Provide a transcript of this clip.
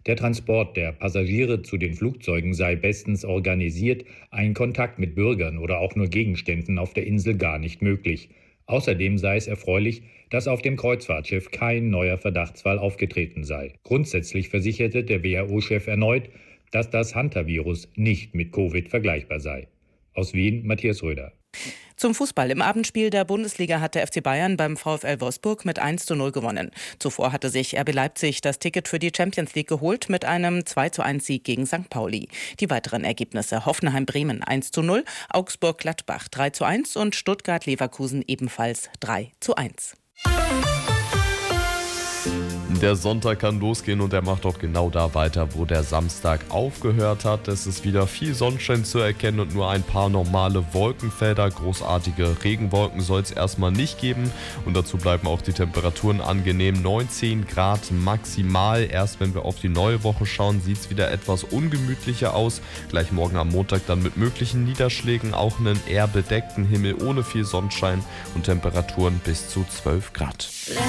Der Transport der Passagiere zu den Flugzeugen sei bestens organisiert, ein Kontakt mit Bürgern oder auch nur Gegenständen auf der Insel gar nicht möglich. Außerdem sei es erfreulich, dass auf dem Kreuzfahrtschiff kein neuer Verdachtsfall aufgetreten sei. Grundsätzlich versicherte der WHO-Chef erneut, dass das Hantavirus nicht mit Covid vergleichbar sei. Aus Wien, Matthias Röder. Zum Fußball. Im Abendspiel der Bundesliga hat der FC Bayern beim VfL Wolfsburg mit 1:0 gewonnen. Zuvor hatte sich RB Leipzig das Ticket für die Champions League geholt mit einem 2:1 Sieg gegen St. Pauli. Die weiteren Ergebnisse: Hoffenheim-Bremen 1:0, Augsburg-Gladbach 3:1 und Stuttgart-Leverkusen ebenfalls 3:1. Der Sonntag kann losgehen und er macht auch genau da weiter, wo der Samstag aufgehört hat. Es ist wieder viel Sonnenschein zu erkennen und nur ein paar normale Wolkenfelder. Großartige Regenwolken soll es erstmal nicht geben. Und dazu bleiben auch die Temperaturen angenehm. 19 Grad maximal. Erst wenn wir auf die neue Woche schauen, sieht es wieder etwas ungemütlicher aus. Gleich morgen am Montag dann mit möglichen Niederschlägen auch einen eher bedeckten Himmel ohne viel Sonnenschein und Temperaturen bis zu 12 Grad.